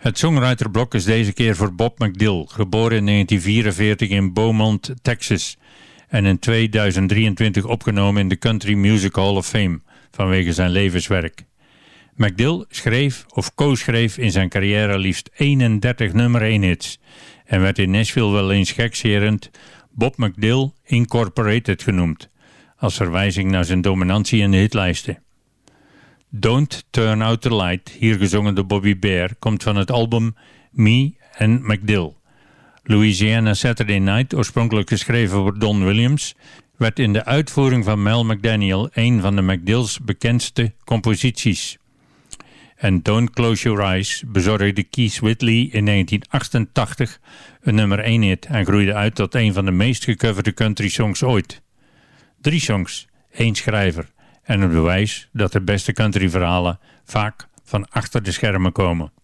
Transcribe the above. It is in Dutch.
Het songwriterblok is deze keer voor Bob McDill, geboren in 1944 in Beaumont, Texas en in 2023 opgenomen in de Country Music Hall of Fame vanwege zijn levenswerk. McDill schreef of co-schreef in zijn carrière liefst 31 nummer 1 hits en werd in Nashville wel eens gekscherend Bob McDill Incorporated genoemd, als verwijzing naar zijn dominantie in de hitlijsten. Don't Turn Out the Light, hier gezongen door Bobby Bare, komt van het album Me and McDill. Louisiana Saturday Night, oorspronkelijk geschreven door Don Williams, werd in de uitvoering van Mel McDaniel een van de McDill's bekendste composities. En Don't Close Your Eyes bezorgde Keith Whitley in 1988 een nummer 1 hit en groeide uit tot een van de meest gecoverde country songs ooit. 3 songs, 1 schrijver en een bewijs dat de beste countryverhalen vaak van achter de schermen komen.